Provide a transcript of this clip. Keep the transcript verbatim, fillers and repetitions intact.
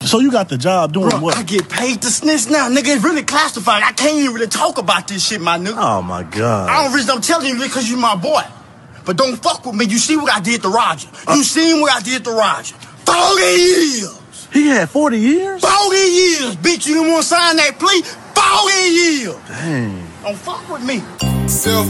So you got the job doing Bro, what? I get paid to snitch now, nigga. It's really classified. I can't even really talk about this shit, my nigga. Oh, my God. I don't reason I'm telling you because you my boy. But don't fuck with me. You see what I did to Roger. You uh, seen what I did to Roger. forty years. He had forty years? forty years, bitch. You didn't want to sign that plea? forty years. Dang. Don't fuck with me. Self